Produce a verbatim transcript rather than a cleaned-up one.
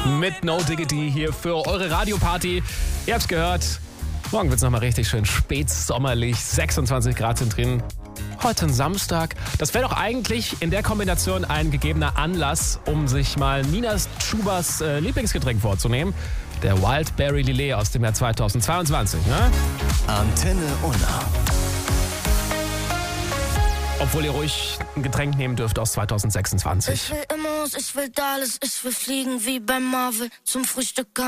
mit No Diggity hier für eure Radioparty. Ihr habt's gehört, morgen wird's nochmal richtig schön spätsommerlich, sechsundzwanzig Grad sind drin. Heute ein Samstag. Das wäre doch eigentlich in der Kombination ein gegebener Anlass, um sich mal Ninas Schubers äh, Lieblingsgetränk vorzunehmen. Der Wildberry Lillet aus dem Jahr zweitausendzweiundzwanzig. Ne? Antenne Unna. Obwohl ihr ruhig ein Getränk nehmen dürft aus zweitausendsechsundzwanzig. Ich will Immos, ich will Dallas, ich will fliegen wie bei Marvel zum Frühstück.